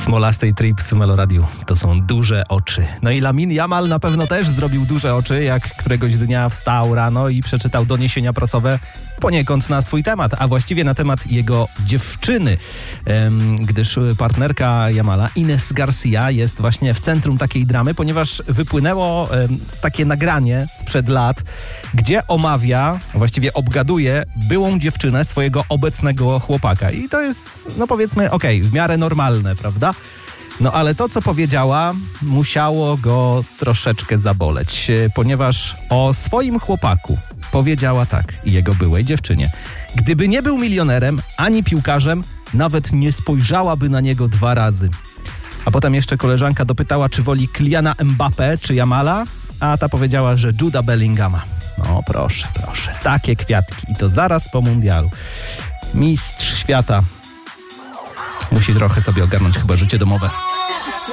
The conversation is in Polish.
Smolastej Trips Meloradiu. To są duże oczy. No i Lamine Yamal na pewno też zrobił duże oczy, jak któregoś dnia wstał rano i przeczytał doniesienia prasowe poniekąd na swój temat, a właściwie na temat jego dziewczyny, gdyż partnerka Yamala, Ines Garcia, jest właśnie w centrum takiej dramy, ponieważ wypłynęło takie nagranie sprzed lat, gdzie omawia, właściwie obgaduje byłą dziewczynę swojego obecnego chłopaka. I to jest, no powiedzmy, w miarę normalne, prawda? No ale to, co powiedziała, musiało go troszeczkę zaboleć, ponieważ o swoim chłopaku powiedziała tak, i jego byłej dziewczynie: gdyby nie był milionerem ani piłkarzem, nawet nie spojrzałaby na niego 2 razy. A potem jeszcze koleżanka dopytała, czy woli Kyliana Mbappé czy Yamala, a ta powiedziała, że Juda Bellingama. No proszę, takie kwiatki i to zaraz po mundialu. Mistrz świata musi trochę sobie ogarnąć chyba życie domowe.